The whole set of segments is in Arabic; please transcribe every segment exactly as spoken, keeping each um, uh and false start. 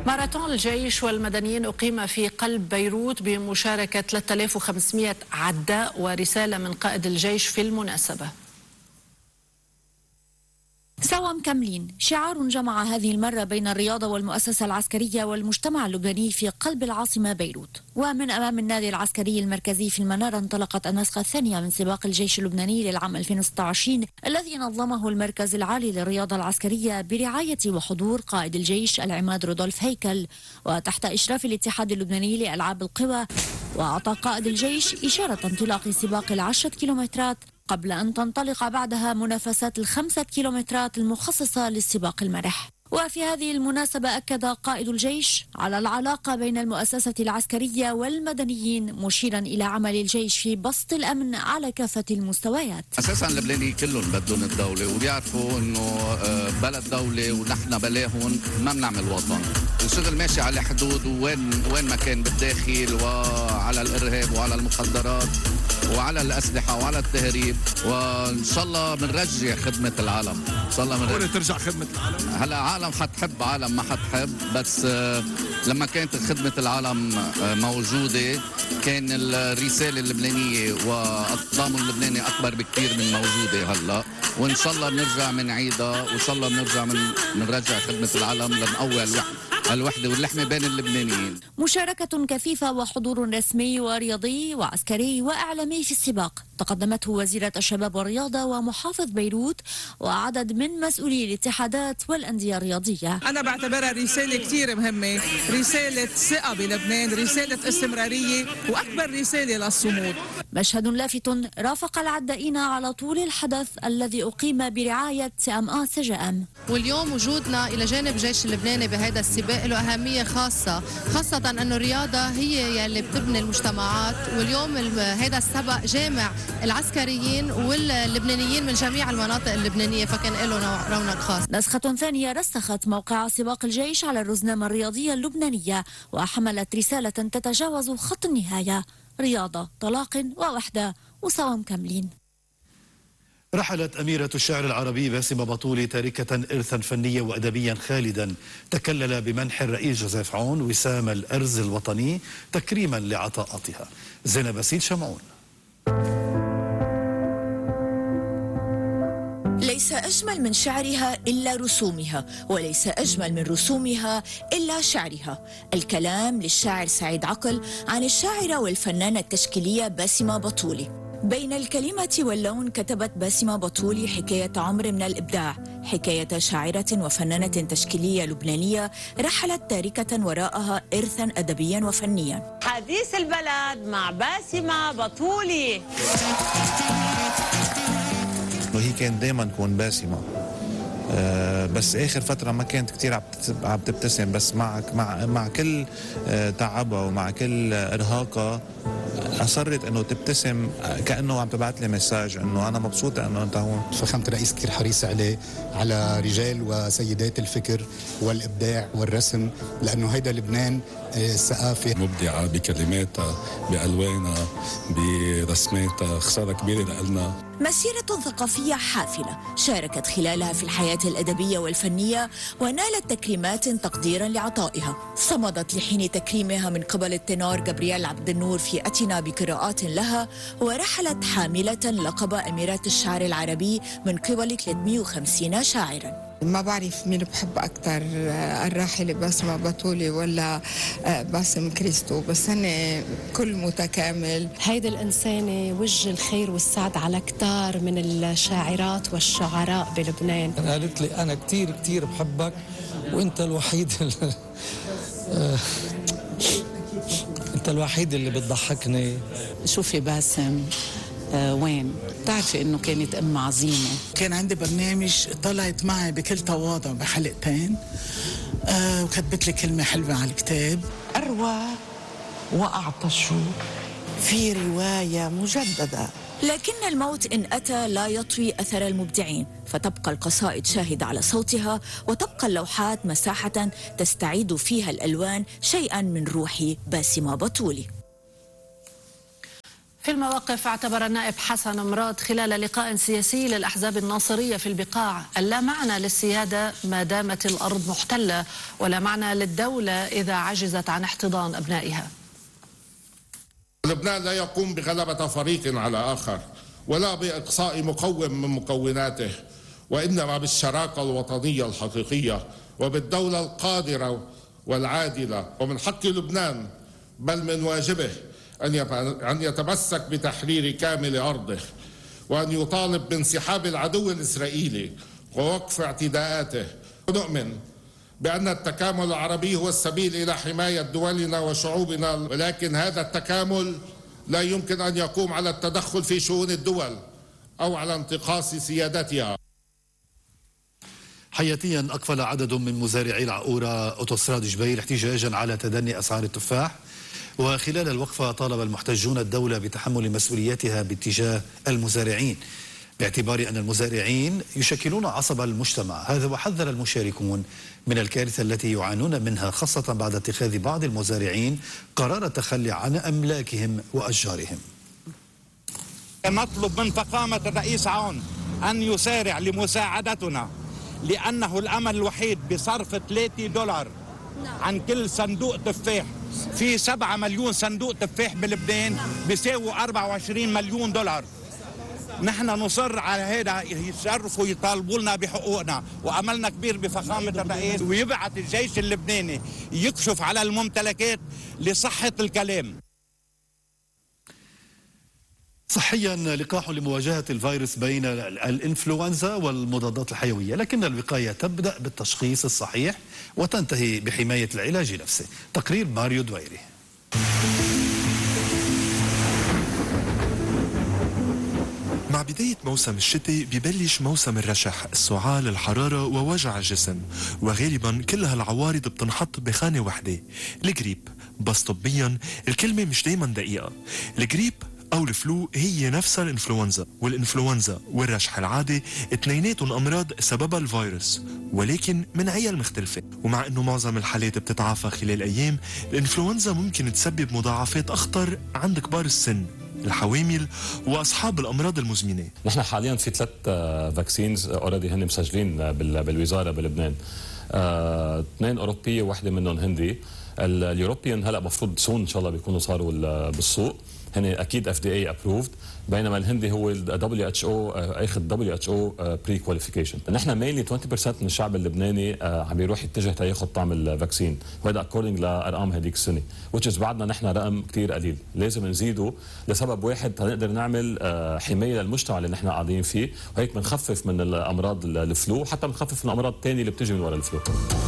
ماراثون الجيش والمدنيين أقيم في قلب بيروت بمشاركة ثلاثة آلاف وخمسمئة عداء، ورسالة من قائد الجيش في المناسبة. سوا مكملين، شعار جمع هذه المرة بين الرياضة والمؤسسة العسكرية والمجتمع اللبناني في قلب العاصمة بيروت. ومن أمام النادي العسكري المركزي في المنارة انطلقت النسخة الثانية من سباق الجيش اللبناني للعام ألفين وستة وعشرين الذي نظمه المركز العالي للرياضة العسكرية برعاية وحضور قائد الجيش العماد رودولف هيكل، وتحت إشراف الاتحاد اللبناني لألعاب القوى. وأعطى قائد الجيش إشارة انطلاق سباق العشرة كيلومترات قبل أن تنطلق بعدها منافسات الخمسة كيلومترات المخصصة للسباق المرح. وفي هذه المناسبة أكد قائد الجيش على العلاقة بين المؤسسة العسكرية والمدنيين، مشيرا إلى عمل الجيش في بسط الأمن على كافة المستويات. أساسا اللبناني كلهم بدهم الدولة وبيعرفوا أنه بلد دولة ونحن بلاهم ما بنعمل وطن. الشغل ماشي على حدود وين وين ما كان بالداخل، وعلى الإرهاب وعلى المخدرات وعلى الأسلحة وعلى التهريب، وإن شاء الله بنرجع خدمة العالم. إن شاء الله بنرجع ترجع خدمة العالم. هلا عالم حتحب، عالم ما حتحب، بس لما كانت خدمة العالم موجودة كان الرسالة اللبنانية والتضامن اللبناني أكبر بكثير من موجودة هلا، وإن شاء الله بنرجع من عيدها، وإن شاء الله بنرجع من بنرجع خدمة العالم لنقوي الوحدة الوحدة واللحمة بين اللبنانيين. مشاركة كثيفة وحضور رسمي ورياضي وعسكري وإعلامي في السباق تقدمته وزيرة الشباب والرياضة ومحافظ بيروت وعدد من مسؤولي الاتحادات والأندية الرياضية. أنا بعتبرها رسالة كتير مهمة، رسالة ثقة بلبنان، رسالة استمرارية، وأكبر رسالة للصمود. مشهد لافت رافق العدائين على طول الحدث الذي أقيم برعاية سي إم إيه سي جي إم. واليوم وجودنا إلى جانب الجيش اللبناني بهذا السباق له أهمية خاصة، خاصة أنه الرياضة هي يلي بتبني المجتمعات، واليوم هذا السبق جامع العسكريين واللبنانيين من جميع المناطق اللبنانية، فكان له رونق خاص. نسخة ثانية رسخت موقع سباق الجيش على الرزنامة الرياضية اللبنانية وحملت رسالة تتجاوز خط النهاية: رياضة، طلاق ووحدة وسوا مكملين. رحلت أميرة الشعر العربي باسمة بطولي تاركة إرثا فنيا وأدبيا خالدا تكلل بمنح الرئيس جوزيف عون وسام الأرز الوطني تكريما لعطاءاتها. زينب باسيل شمعون. ليس أجمل من شعرها إلا رسومها، وليس أجمل من رسومها إلا شعرها. الكلام للشاعر سعيد عقل عن الشاعرة والفنانة التشكيلية باسمة بطولي. بين الكلمة واللون كتبت باسمة بطولي حكاية عمر من الإبداع، حكاية شاعرة وفنانة تشكيلية لبنانية رحلت تاركة وراءها إرثا أدبيا وفنيا. حديث البلد مع باسمة بطولي. وهي كانت دايما تكون باسمة، أه بس آخر فترة ما كانت كتير عم تبتسم، بس مع مع مع كل أه تعبها ومع كل إرهاقها أصرت إنه تبتسم، كأنه عم تبعت لي مساج إنه أنا مبسوطة إنه أنت هون. فخامة الرئيس كتير حريص عليه، على رجال وسيدات الفكر والإبداع والرسم، لأنه هيدا لبنان الثقافة. مبدعة بكلماتها، بألوانها، برسماتها، خسارة كبيرة لنا. مسيرة ثقافية حافلة شاركت خلالها في الحياة الأدبية والفنية، ونالت تكريمات تقديرا لعطائها. صمدت لحين تكريمها من قبل التنور جابرييل عبد النور في أتنا بقراءات لها، ورحلت حاملة لقب أميرة الشعر العربي من قبل ثلاثمئة وخمسين شاعرا. ما بعرف مين بحب أكتر، الراحلة باسمة بطولي ولا باسم كريستو، بس هن كل متكامل. هيدا الإنسانة وجه الخير والسعد على كتار من الشاعرات والشعراء بلبنان. قالت لي أنا كتير كتير بحبك وأنت الوحيد أنت الوحيد اللي بتضحكني. شوفي باسم آه وين بتعرفي انه كانت ام عظيمه. كان عندي برنامج طلعت معي بكل تواضع بحلقتين، آه وكتبت لي كلمه حلوه على الكتاب. اروى واعطشوا في روايه مجدده. لكن الموت إن أتى لا يطوي أثر المبدعين، فتبقى القصائد شاهدة على صوتها، وتبقى اللوحات مساحة تستعيد فيها الألوان شيئا من روح باسمة بطولي. في المواقف اعتبر النائب حسن مراد خلال لقاء سياسي للأحزاب الناصرية في البقاع اللا معنى للسيادة ما دامت الأرض محتلة، ولا معنى للدولة إذا عجزت عن احتضان أبنائها. لبنان لا يقوم بغلبة فريق على آخر ولا بإقصاء مقوم من مكوناته، وإنما بالشراكة الوطنية الحقيقية وبالدولة القادرة والعادلة. ومن حق لبنان بل من واجبه أن يتمسك بتحرير كامل أرضه، وأن يطالب بانسحاب العدو الإسرائيلي ووقف اعتداءاته. ونؤمن بأن التكامل العربي هو السبيل إلى حماية دولنا وشعوبنا، ولكن هذا التكامل لا يمكن أن يقوم على التدخل في شؤون الدول أو على انتقاص سيادتها. حياتيا أقفل عدد من مزارعي العقورة أوتوستراد جبيل احتجاجا على تدني أسعار التفاح، وخلال الوقفة طالب المحتجون الدولة بتحمل مسؤوليتها باتجاه المزارعين باعتبار أن المزارعين يشكلون عصب المجتمع هذا، وحذر المشاركون من الكارثة التي يعانون منها خاصة بعد اتخاذ بعض المزارعين قرار التخلي عن أملاكهم وأشجارهم. نطلب من فخامة الرئيس عون أن يسارع لمساعدتنا، لأنه الأمل الوحيد بصرف ثلاثة دولار عن كل صندوق تفاح. في سبعة مليون صندوق تفاح بلبنان بيساووا أربعة وعشرين مليون دولار. نحن نصر على هذا، يتصرفوا يطالبوا لنا بحقوقنا، وأملنا كبير بفخامة الرئيس ويبعث الجيش اللبناني يكشف على الممتلكات لصحة الكلام. صحيا لقاح لمواجهة الفيروس بين الإنفلونزا والمضادات الحيوية، لكن الوقاية تبدأ بالتشخيص الصحيح وتنتهي بحماية العلاج نفسه. تقرير ماريو دويري. مع بداية موسم الشتاء ببلش موسم الرشح، السعال، الحرارة ووجع الجسم، وغالبا كل هالعوارض بتنحط بخانة وحدة، الجريب. بس طبيا الكلمة مش دايما دقيقة. الجريب أو الفلو هي نفسها الإنفلونزا، والإنفلونزا والرشح العادي اثنيناتهم أمراض سببها الفيروس، ولكن من عيال مختلفة. ومع أنه معظم الحالات بتتعافى خلال أيام، الإنفلونزا ممكن تسبب مضاعفات أخطر عند كبار السن، الحوامل واصحاب الامراض المزمنه. نحن حاليا في ثلاث فاكسينز اوريدي هن مسجلين بالوزاره بلبنان، اثنين اوروبيه وواحده منهم هندي. اليوروبيان هلا مفروض سون ان شاء الله بيكونوا صاروا بالسوق، هن اكيد اف دي اي ابروفد، بينما الهندي هو الدبليو اتش او اخذ دبليو اتش او بري كواليفيكيشن. نحن مينلي عشرين بالمئة من الشعب اللبناني عم بيروح يتجه تياخذ طعم الفاكسين، وهذا اكوردنج لارقام هذيك السنه، وتش بعدنا نحن رقم كثير قليل، لازم نزيده لسبب واحد تنقدر نعمل حمايه للمجتمع اللي نحن قاعدين فيه، وهيك بنخفف من الامراض الفلو، حتى بنخفف من الامراض الثانيه اللي بتجي من وراء الفلو.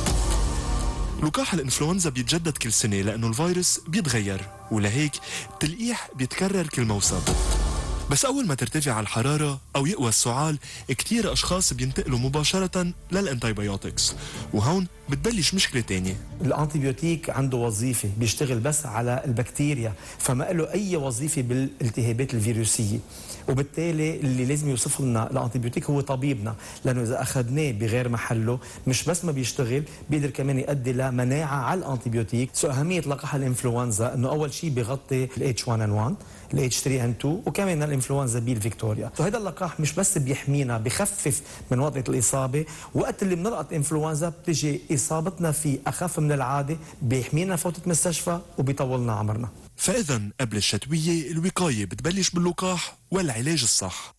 لقاح الانفلونزا بيتجدد كل سنة لأنه الفيروس بيتغير، ولهيك التلقيح بيتكرر كل موسم. بس أول ما ترتفع الحرارة أو يقوى السعال، كتير أشخاص بينتقلوا مباشرة للأنتيبيوتكس، وهون بتبلش مشكلة تانية. الأنتيبيوتيك عنده وظيفة بيشتغل بس على البكتيريا، فما له أي وظيفة بالالتهابات الفيروسية، وبالتالي اللي لازم يوصف لنا الأنتيبيوتيك هو طبيبنا، لأنه إذا أخذناه بغير محله مش بس ما بيشتغل، بيقدر كمان يؤدي لمناعة على الأنتيبيوتيك. سو أهمية لقاح الإنفلونزا إنه أول شيء بيغطي ال إتش واحد إن واحد، ال إتش ثلاثة إن اثنين، وكمان الإنفلونزا بي الفيكتوريا. فهذا اللقاح مش بس بيحمينا، بخفف من وطأة الإصابة، وقت اللي بنلقط إنفلونزا بتجي إصابتنا فيه أخف من العادة، بيحمينا فوتة مستشفى وبيطولنا عمرنا. فإذا قبل الشتوية الوقاية بتبلش باللقاح والعلاج الصح.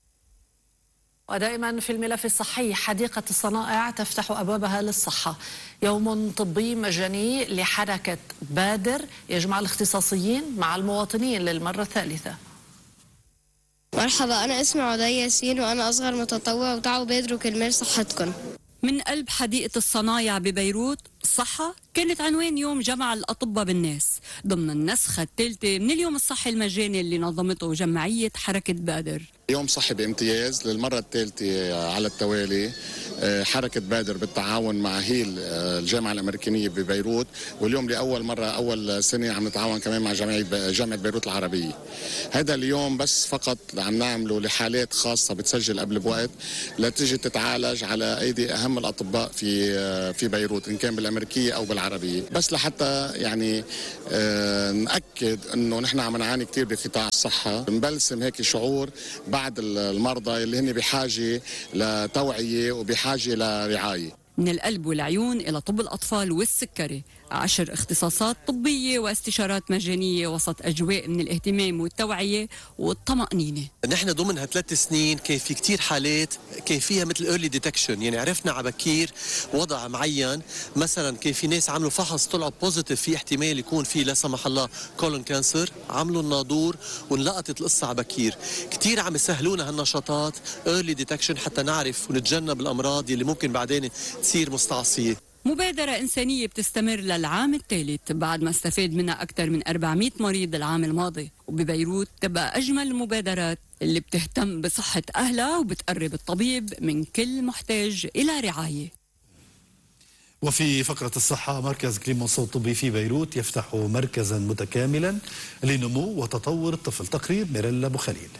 ودائما في الملف الصحي، حديقة الصنائع تفتح أبوابها للصحة. يوم طبي مجاني لحركة بادر يجمع الاختصاصيين مع المواطنين للمرة الثالثة. مرحبا، أنا اسمي عدي ياسين وأنا أصغر متطوع، وتعوا بادروا كرمال صحتكم. من قلب حديقة الصنايع ببيروت، الصحة كانت عنوان يوم جمع الأطباء بالناس ضمن النسخة الثالثة من اليوم الصحي المجاني اللي نظمته جمعية حركة بادر. يوم صحي بامتياز للمرة الثالثة على التوالي. حركة بادر بالتعاون مع هيل الجامعة الأمريكانية ببيروت، واليوم لأول مرة أول سنة عم نتعاون كمان مع جامعة جامعة بيروت العربية. هذا اليوم بس فقط عم نعمله لحالات خاصة بتسجل قبل بوقت لتجي تتعالج على أيدي أهم الأطباء في في بيروت إن كان بالأمريكية أو بالعربية، بس لحتى يعني نأكد إنه نحن عم نعاني كثير بقطاع الصحة، نبلسم هيك شعور بعد المرضى اللي هن بحاجة لتوعية وبحاجة حاجة لرعاية. من القلب والعيون إلى طب الأطفال والسكري، عشر اختصاصات طبية واستشارات مجانية وسط أجواء من الاهتمام والتوعية والطمأنينة. نحن ضمن هالثلاث سنين كان في كتير حالات كان فيها مثل early detection، يعني عرفنا على بكير وضع معين. مثلا كان في ناس عملوا فحص طلعوا بوزيتيف، في احتمال يكون في لا سمح الله كولون كانسر، عملوا الناظور ونلقطت القصة على بكير. كتير عم يسهلونا هالنشاطات early detection حتى نعرف ونتجنب الأمراض اللي ممكن بعدين تصير مستعصية. مبادرة إنسانية بتستمر للعام الثالث بعد ما استفاد منها أكثر من أربعمئة مريض العام الماضي، وببيروت تبقى أجمل المبادرات اللي بتهتم بصحة أهلها وبتقرب الطبيب من كل محتاج إلى رعاية. وفي فقرة الصحة، مركز كليمونسو الطبي في بيروت يفتح مركزا متكاملا لنمو وتطور الطفل. تقرير ميريلا أبو خليل.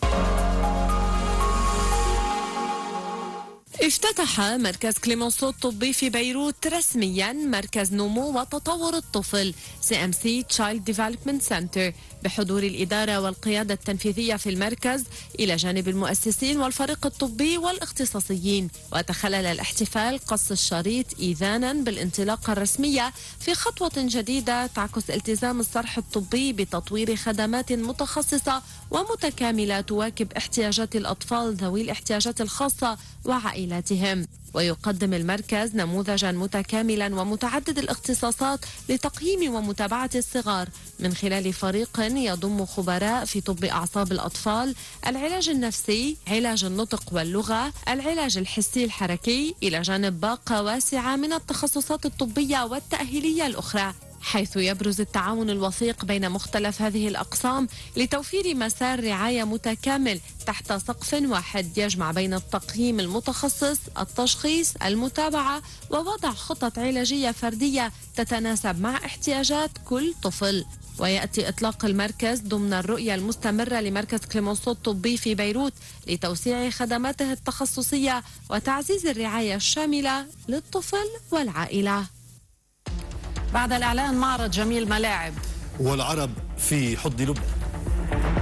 افتتح مركز كليمونسو الطبي في بيروت رسميا مركز نمو وتطور الطفل سي ام سي Child Development Center بحضور الإدارة والقيادة التنفيذية في المركز إلى جانب المؤسسين والفريق الطبي والاختصاصيين. وتخلل الاحتفال قص الشريط إذانا بالانطلاقة الرسمية في خطوة جديدة تعكس التزام الصرح الطبي بتطوير خدمات متخصصة ومتكاملة تواكب احتياجات الأطفال ذوي الاحتياجات الخاصة وعائلاتهم. ويقدم المركز نموذجا متكاملا ومتعدد الاختصاصات لتقييم ومتابعة الصغار من خلال فريق يضم خبراء في طب أعصاب الأطفال، العلاج النفسي، علاج النطق واللغة، العلاج الحسي الحركي، إلى جانب باقة واسعة من التخصصات الطبية والتأهيلية الأخرى، حيث يبرز التعاون الوثيق بين مختلف هذه الأقسام لتوفير مسار رعاية متكامل تحت سقف واحد يجمع بين التقييم المتخصص، التشخيص، المتابعة، ووضع خطط علاجية فردية تتناسب مع احتياجات كل طفل. ويأتي إطلاق المركز ضمن الرؤية المستمرة لمركز كليمونسو الطبي في بيروت لتوسيع خدماته التخصصية وتعزيز الرعاية الشاملة للطفل والعائلة. بعد الإعلان معرض جميل ملاعب والعرب في حضن لبنان.